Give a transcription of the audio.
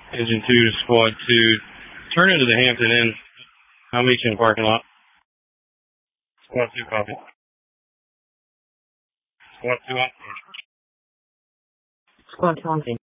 Engine 2 to Squad 2. Turn into the Hampton Inn. I'll meet you in the parking lot. Squad 2 copy. Squad 2 up. Squad 20.